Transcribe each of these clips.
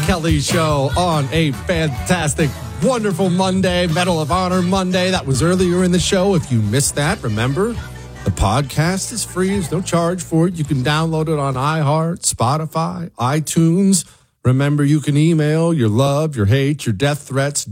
Kelly Show on a fantastic, wonderful Monday, Medal of Honor Monday. That was earlier in the show. If you missed that, remember, the podcast is free. There's no charge for it. You can download it on iHeart, Spotify, iTunes. Remember, you can email your love, your hate, your death threats,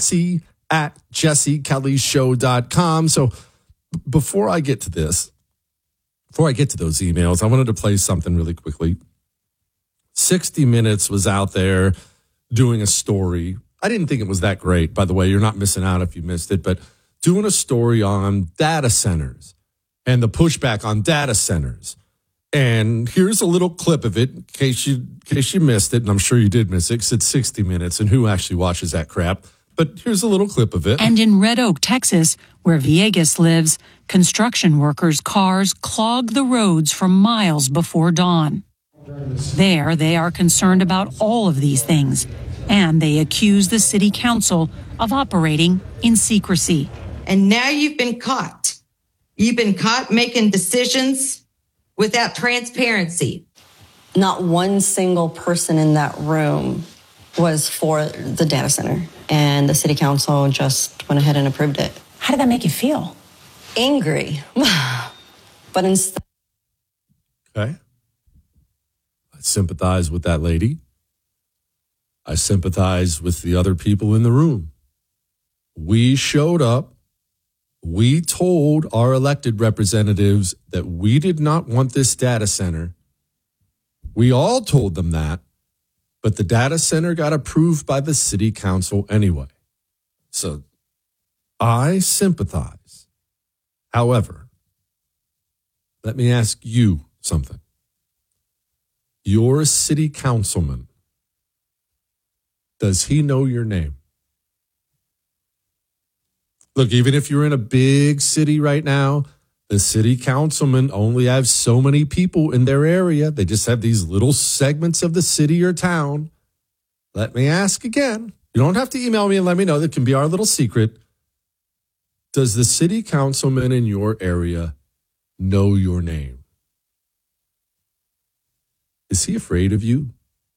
Jesse@jessekellyshow.com. So before I get to those emails, I wanted to play something really quickly. 60 Minutes was out there doing a story. I didn't think it was that great, by the way. You're not missing out if you missed it, but doing a story on data centers and the pushback on data centers. And here's a little clip of it in case you missed it, and I'm sure you did miss it because it's 60 Minutes, and who actually watches that crap? But here's a little clip of it. And in Red Oak, Texas, where Villegas lives, construction workers' cars clog the roads for miles before dawn. There, they are concerned about all of these things, and they accuse the city council of operating in secrecy. And now you've been caught. You've been caught making decisions without transparency. Not one single person in that room was for the data center, and the city council just went ahead and approved it. How did that make you feel? Angry. But instead... Okay. I sympathize with that lady. I sympathize with the other people in the room. We showed up. We told our elected representatives that we did not want this data center. We all told them that, but the data center got approved by the city council anyway. So I sympathize. However, let me ask you something. Your city councilman, does he know your name? Look, even if you're in a big city right now, the city councilman only has so many people in their area. They just have these little segments of the city or town. Let me ask again. You don't have to email me and let me know. That can be our little secret. Does the city councilman in your area know your name? Is he afraid of you?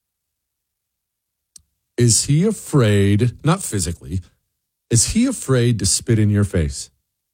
Is he afraid, not physically, is he afraid to spit in your face?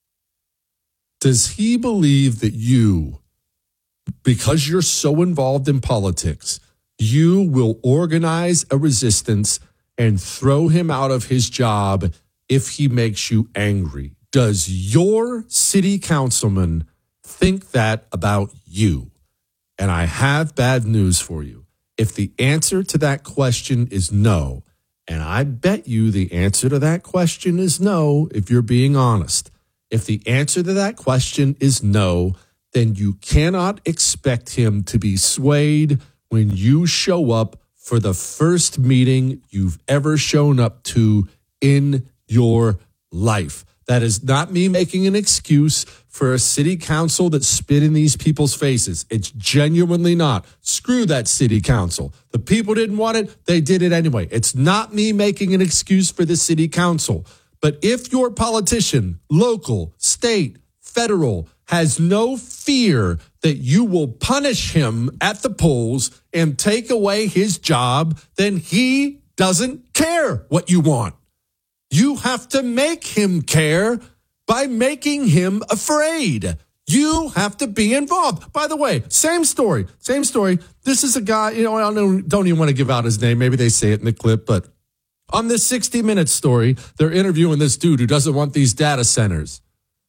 Does he believe that you, because you're so involved in politics, you will organize a resistance and throw him out of his job if he makes you angry? Does your city councilman think that about you? And I have bad news for you. If the answer to that question is no, and I bet you the answer to that question is no, if you're being honest. If the answer to that question is no, then you cannot expect him to be swayed when you show up for the first meeting you've ever shown up to in your life. That is not me making an excuse for a city council that spit in these people's faces. It's genuinely not. Screw that city council. The people didn't want it. They did it anyway. It's not me making an excuse for the city council. But if your politician, local, state, federal, has no fear that you will punish him at the polls and take away his job, then he doesn't care what you want. You have to make him care by making him afraid. You have to be involved. By the way, same story. This is a guy, I don't even want to give out his name. Maybe they say it in the clip, but on this 60 Minutes story, they're interviewing this dude who doesn't want these data centers.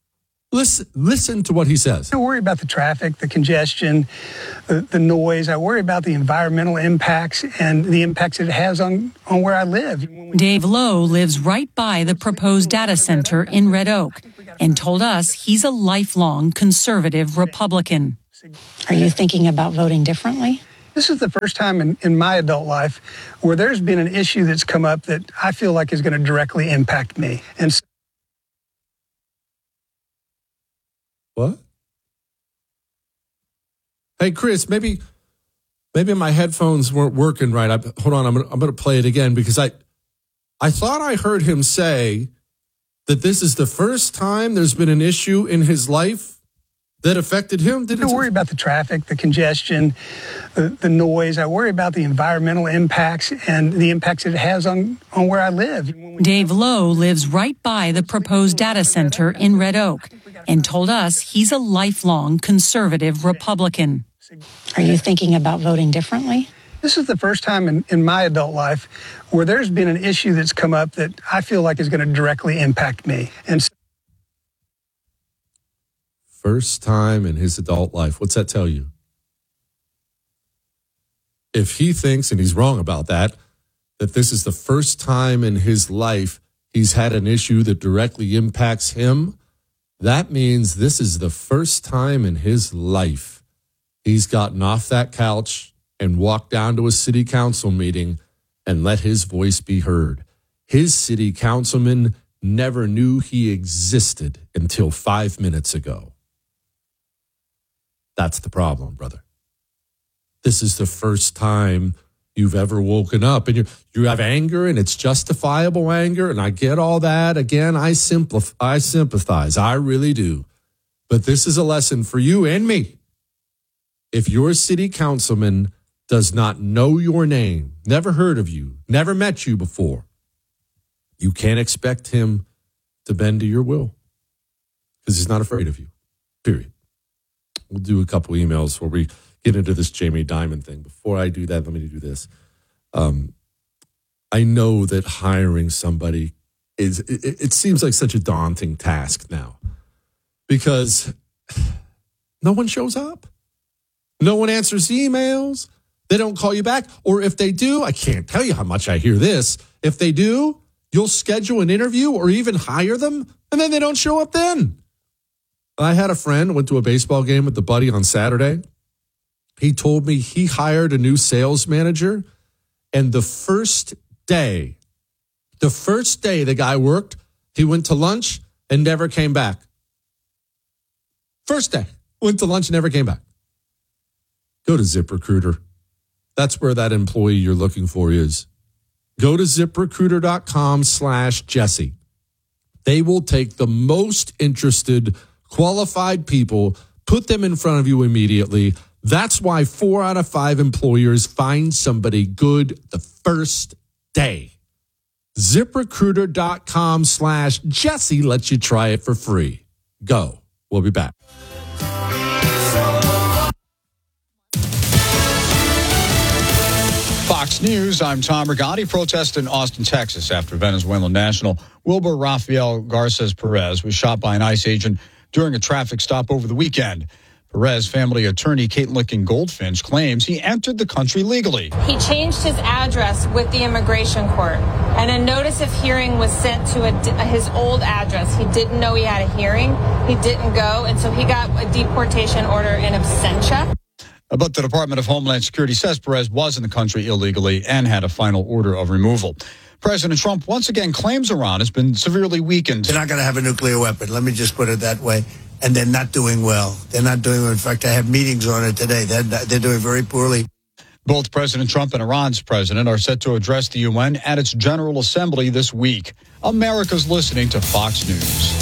Listen to what he says. I worry about the traffic, the congestion, the noise. I worry about the environmental impacts and the impacts it has on where I live. Dave Lowe lives right by the proposed data center in Red Oak and told us he's a lifelong conservative Republican. Are you thinking about voting differently? This is the first time in my adult life where there's been an issue that's come up that I feel like is going to directly impact me. And so what? Hey, Chris, maybe my headphones weren't working right. Hold on, I'm going to play it again because I thought I heard him say that this is the first time there's been an issue in his life that affected him? I worry about the traffic, the congestion, the noise. I worry about the environmental impacts and the impacts it has on where I live. Dave Lowe lives right by the proposed data center in Red Oak and told us he's a lifelong conservative Republican. Are you thinking about voting differently? This is the first time in my adult life where there's been an issue that's come up that I feel like is going to directly impact me. And first time in his adult life. What's that tell you? If he thinks, and he's wrong about that this is the first time in his life he's had an issue that directly impacts him, that means this is the first time in his life he's gotten off that couch and walked down to a city council meeting and let his voice be heard. His city councilman never knew he existed until 5 minutes ago. That's the problem, brother. This is the first time you've ever woken up, and you have anger, and it's justifiable anger, and I get all that. Again, I sympathize. I really do. But this is a lesson for you and me. If your city councilman does not know your name, never heard of you, never met you before, you can't expect him to bend to your will because he's not afraid of you, period. We'll do a couple emails where we get into this Jamie Dimon thing. Before I do that, let me do this. I know that hiring somebody it seems like such a daunting task now because no one shows up. No one answers emails. They don't call you back. Or if they do, I can't tell you how much I hear this. If they do, you'll schedule an interview or even hire them, and then they don't show up then. I had a friend, went to a baseball game with the buddy on Saturday. He told me he hired a new sales manager, and the first day the guy worked, he went to lunch and never came back. First day, went to lunch and never came back. Go to ZipRecruiter. That's where that employee you're looking for is. Go to ZipRecruiter.com/Jesse. They will take the most interested, qualified people, put them in front of you immediately. That's why 4 out of 5 employers find somebody good the first day. ZipRecruiter.com/Jesse lets you try it for free. Go. We'll be back. Fox News, I'm Tom Rigotti. Protest in Austin, Texas after Venezuelan national Wilber Rafael Garces Perez was shot by an ICE agent during a traffic stop over the weekend. Perez family attorney Kate Licken Goldfinch claims he entered the country legally. He changed his address with the immigration court, and a notice of hearing was sent to his old address. He didn't know he had a hearing. He didn't go, and so he got a deportation order in absentia. But the Department of Homeland Security says Perez was in the country illegally and had a final order of removal. President Trump once again claims Iran has been severely weakened. They're not going to have a nuclear weapon. Let me just put it that way. And they're not doing well. They're not doing well. In fact, I have meetings on it today. They're doing very poorly. Both President Trump and Iran's president are set to address the UN at its General Assembly this week. America's listening to Fox News.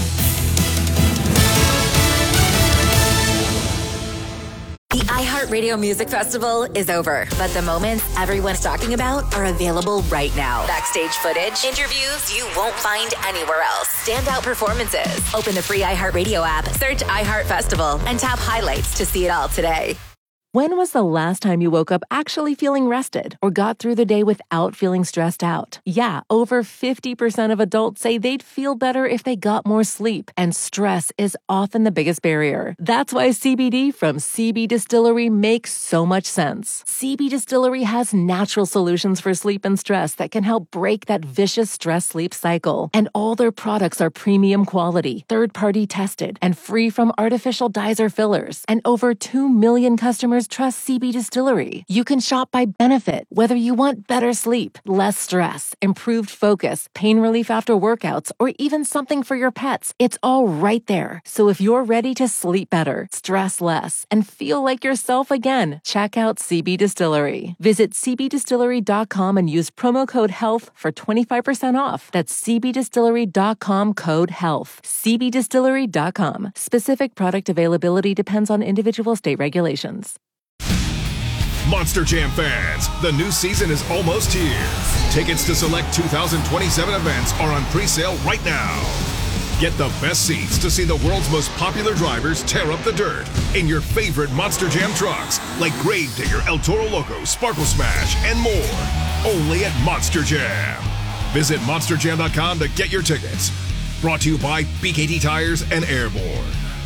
The iHeartRadio Music Festival is over, but the moments everyone's talking about are available right now. Backstage footage, interviews you won't find anywhere else, standout performances. Open the free iHeartRadio app, search iHeart Festival, and tap highlights to see it all today. When was the last time you woke up actually feeling rested or got through the day without feeling stressed out? Yeah, over 50% of adults say they'd feel better if they got more sleep, and stress is often the biggest barrier. That's why CBD from CB Distillery makes so much sense. CB Distillery has natural solutions for sleep and stress that can help break that vicious stress-sleep cycle. And all their products are premium quality, third-party tested, and free from artificial dyes or fillers. And over 2 million customers customers trust CB Distillery. You can shop by benefit, whether you want better sleep, less stress, improved focus, pain relief after workouts, or even something for your pets. It's all right there. So if you're ready to sleep better, stress less, and feel like yourself again, check out CB Distillery. Visit cbdistillery.com and use promo code HEALTH for 25% off. That's cbdistillery.com, code HEALTH. cbdistillery.com. Specific product availability depends on individual state regulations. Monster Jam fans, the new season is almost here. Tickets to select 2027 events are on pre-sale right now. Get the best seats to see the world's most popular drivers tear up the dirt in your favorite Monster Jam trucks like Gravedigger, El Toro Loco, Sparkle Smash, and more. Only at Monster Jam. Visit monsterjam.com to get your tickets. Brought to you by BKT Tires and Airborne.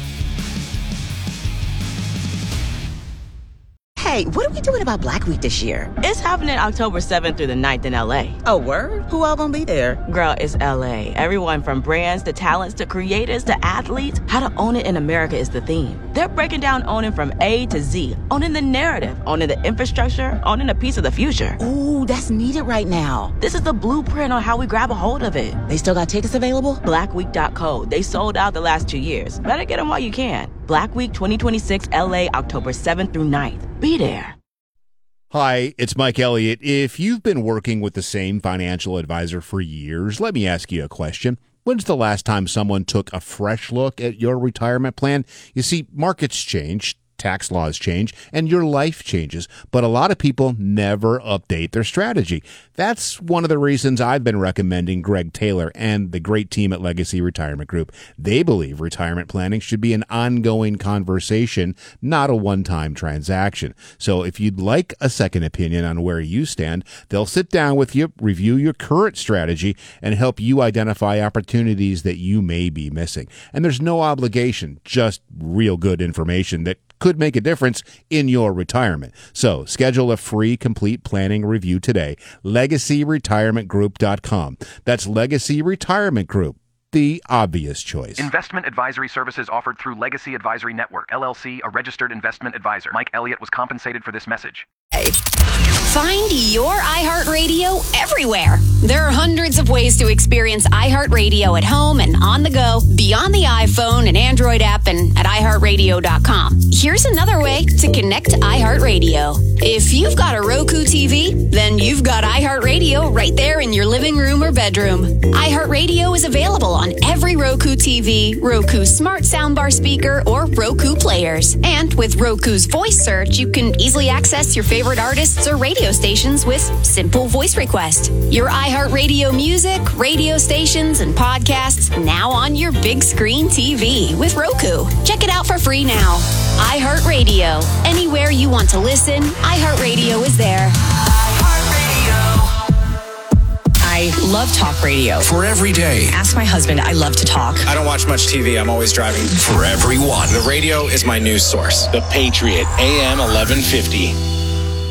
Hey, what are we doing about Black Week this year? It's happening October 7th through the 9th in LA. Oh, word? Who all gonna be there? Girl, it's LA. Everyone from brands to talents to creators to athletes. How to own it in America is the theme. They're breaking down owning from A to Z. Owning the narrative, owning the infrastructure, owning a piece of the future. Ooh, that's needed right now. This is the blueprint on how we grab a hold of it. They still got tickets available? Blackweek.co. They sold out the last 2 years. Better get them while you can. Black Week 2026 LA, October 7th through 9th. Be there. Hi, it's Mike Elliott. If you've been working with the same financial advisor for years, let me ask you a question. When's the last time someone took a fresh look at your retirement plan? You see, markets change, tax laws change, and your life changes, but a lot of people never update their strategy. That's one of the reasons I've been recommending Greg Taylor and the great team at Legacy Retirement Group. They believe retirement planning should be an ongoing conversation, not a one-time transaction. So if you'd like a second opinion on where you stand, they'll sit down with you, review your current strategy, and help you identify opportunities that you may be missing. And there's no obligation, just real good information that could make a difference in your retirement. So schedule a free complete planning review today. LegacyRetirementGroup.com. That's Legacy Retirement Group, the obvious choice. Investment advisory services offered through Legacy Advisory Network, LLC, a registered investment advisor. Mike Elliott was compensated for this message. Find your iHeartRadio everywhere. There are hundreds of ways to experience iHeartRadio at home and on the go, beyond the iPhone and Android app and at iHeartRadio.com. Here's another way to connect to iHeartRadio. If you've got a Roku TV, then you've got iHeartRadio right there in your living room or bedroom. iHeartRadio is available on every Roku TV, Roku smart soundbar speaker, or Roku players. And with Roku's voice search, you can easily access your favorite artists or radio stations with simple voice request. Your iHeartRadio music, radio stations, and podcasts now on your big screen TV with Roku. Check it out for free now. iHeartRadio. Anywhere you want to listen, iHeartRadio is there. I love talk radio. For every day. Ask my husband, I love to talk. I don't watch much TV. I'm always driving. For everyone. The radio is my news source. The Patriot, AM 1150.